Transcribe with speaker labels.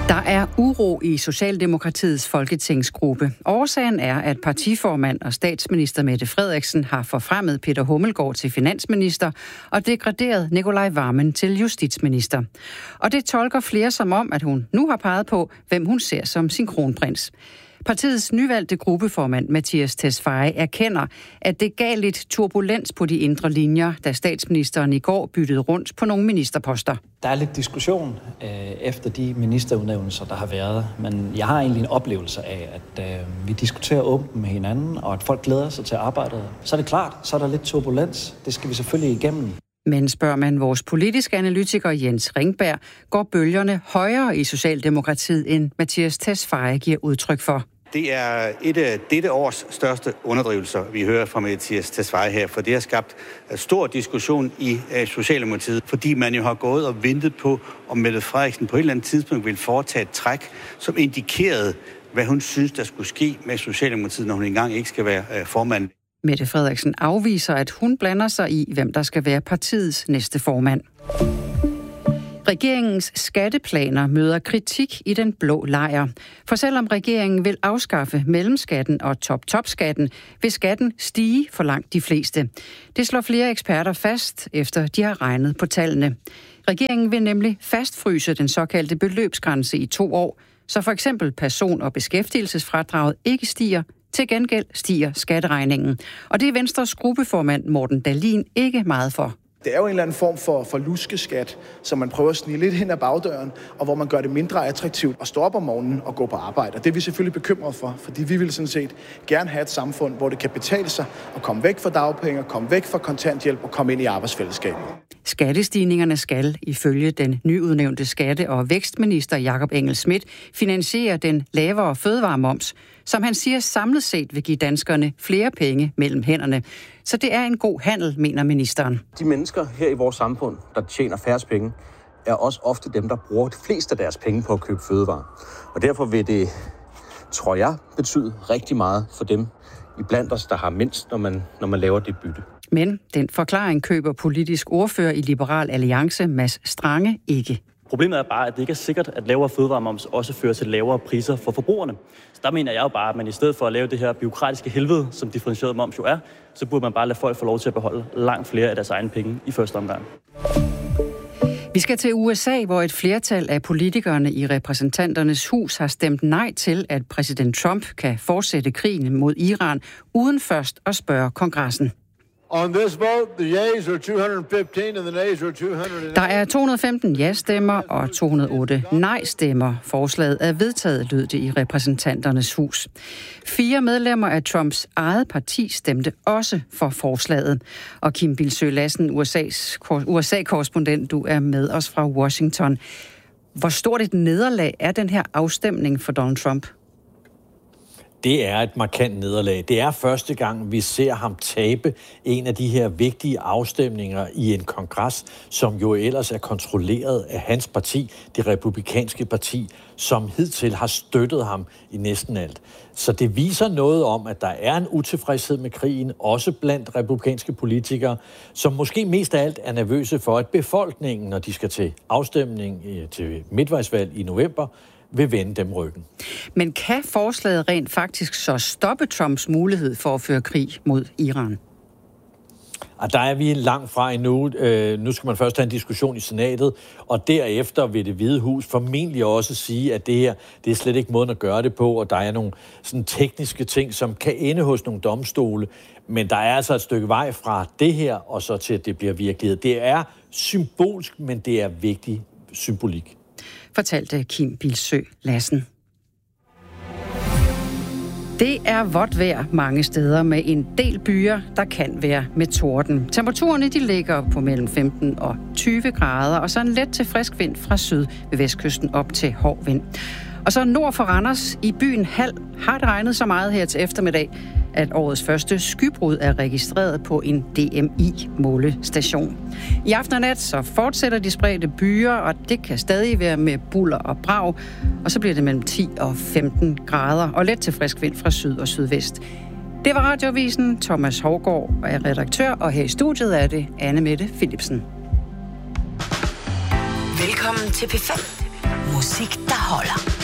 Speaker 1: Der er uro i Socialdemokratiets folketingsgruppe. Årsagen er, at partiformand og statsminister Mette Frederiksen har forfremmet Peter Hummelgaard til finansminister og degraderet Nicolai Wammen til justitsminister. Og det tolker flere som om, at hun nu har peget på, hvem hun ser som sin kronprins. Partiets nyvalgte gruppeformand Mattias Tesfaye erkender, at det gav lidt turbulens på de indre linjer, da statsministeren i går byttede rundt på nogle ministerposter.
Speaker 2: Der er lidt diskussion efter de ministerudnævnelser, der har været, men jeg har egentlig en oplevelse af, at vi diskuterer åbent med hinanden, og at folk glæder sig til arbejdet. Så er det klart, så er der lidt turbulens. Det skal vi selvfølgelig igennem.
Speaker 1: Men spørger man vores politiske analytiker Jens Ringberg, går bølgerne højere i Socialdemokratiet, end Mattias Tesfaye giver udtryk for.
Speaker 3: Det er et af dette års største underdrivelser, vi hører fra Mattias Tesfaye her, for det har skabt stor diskussion i Socialdemokratiet, fordi man jo har gået og ventet på, om Mette Frederiksen på et eller andet tidspunkt ville foretage et træk, som indikerede, hvad hun synes, der skulle ske med Socialdemokratiet, når hun engang ikke skal være formand.
Speaker 1: Mette Frederiksen afviser, at hun blander sig i, hvem der skal være partiets næste formand. Regeringens skatteplaner møder kritik i den blå lejr. For selvom regeringen vil afskaffe mellemskatten og top-top-skatten, vil skatten stige for langt de fleste. Det slår flere eksperter fast, efter de har regnet på tallene. Regeringen vil nemlig fastfryse den såkaldte beløbsgrænse i 2 år, så for eksempel person- og beskæftigelsesfradraget ikke stiger. Til gengæld stiger skatteregningen. Og det er Venstres gruppeformand Morten Dahlin ikke meget for.
Speaker 4: Det er jo en eller anden form for luskeskat, som man prøver at snige lidt hen ad bagdøren, og hvor man gør det mindre attraktivt at stå op om morgenen og gå på arbejde. Og det er vi selvfølgelig bekymret for, fordi vi vil sådan set gerne have et samfund, hvor det kan betale sig at komme væk fra dagpenge, komme væk fra kontanthjælp og komme ind i arbejdsfællesskabet.
Speaker 1: Skattestigningerne skal, ifølge den nyudnævnte skatte- og vækstminister Jakob Engel-Schmidt, finansiere den lavere fødevaremoms, som han siger samlet set vil give danskerne flere penge mellem hænderne. Så det er en god handel, mener ministeren.
Speaker 5: De mennesker her i vores samfund, der tjener færrest penge, er også ofte dem, der bruger de fleste af deres penge på at købe fødevarer. Og derfor vil det, tror jeg, betyde rigtig meget for dem iblandt os, der har mindst, når man laver det bytte.
Speaker 1: Men den forklaring køber politisk ordfører i Liberal Alliance, Mads Strange, ikke.
Speaker 6: Problemet er bare, at det ikke er sikkert, at lavere fødevaremoms også fører til lavere priser for forbrugerne. Så der mener jeg jo bare, at man i stedet for at lave det her bureaukratiske helvede, som differentieret moms jo er, så burde man bare lade folk få lov til at beholde langt flere af deres egne penge i første omgang.
Speaker 1: Vi skal til USA, hvor et flertal af politikerne i repræsentanternes hus har stemt nej til, at præsident Trump kan fortsætte krigen mod Iran, uden først at spørge kongressen.
Speaker 7: On this vote, the yeas are 215 and the nays are 208.
Speaker 1: Der er 215 ja-stemmer og 208 nej-stemmer. Forslaget er vedtaget, lød det i repræsentanternes hus. 4 medlemmer af Trumps eget parti stemte også for forslaget. Og Kim Bildsøe Lassen, USA-korrespondent, du er med os fra Washington. Hvor stort et nederlag er den her afstemning for Donald Trump?
Speaker 8: Det er et markant nederlag. Det er første gang, vi ser ham tabe en af de her vigtige afstemninger i en kongres, som jo ellers er kontrolleret af hans parti, det republikanske parti, som hidtil har støttet ham i næsten alt. Så det viser noget om, at der er en utilfredshed med krigen, også blandt republikanske politikere, som måske mest af alt er nervøse for, at befolkningen, når de skal til afstemning til midtvejsvalg i november, vil vende dem ryggen. Men kan forslaget rent faktisk så stoppe Trumps mulighed for at føre krig mod Iran? Og der er vi langt fra endnu. Nu skal man først have en diskussion i senatet, og derefter vil Det Hvide Hus formentlig også sige, at det her, det er slet ikke måden at gøre det på, og der er nogle sådan tekniske ting, som kan ende hos nogle domstole. Men der er altså et stykke vej fra det her, og så til, at det bliver virkelighed. Det er symbolsk, men det er vigtig symbolik. Fortalte Kim Bildsøe Lassen. Det er vådt vejr mange steder med en del byer, der kan være med torden. Temperaturerne de ligger på mellem 15 og 20 grader, og så en let til frisk vind fra syd ved vestkysten op til hård vind. Og så nord for Randers i byen Hald har det regnet så meget her til eftermiddag, at årets første skybrud er registreret på en DMI-målestation. I aften og nat så fortsætter de spredte byer, og det kan stadig være med bulder og brag, og så bliver det mellem 10 og 15 grader, og let til frisk vind fra syd og sydvest. Det var Radioavisen. Thomas Hovgaard er redaktør, og her i studiet er det Anne Mette Philipsen.
Speaker 9: Velkommen til P5. Musik, der holder.